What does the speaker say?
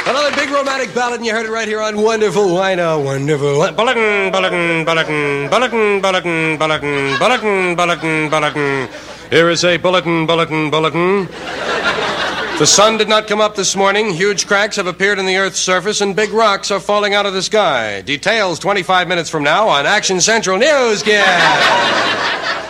Another big romantic ballad, and you heard it right here on Wonderful Wino. Wonderful Bulletin, bulletin, bulletin, bulletin, bulletin, bulletin, bulletin, bulletin, bulletin. Here is a bulletin, bulletin, bulletin. The sun did not come up this morning. Huge cracks have appeared in the Earth's surface, and big rocks are falling out of the sky. Details 25 minutes from now on Action Central Newscast.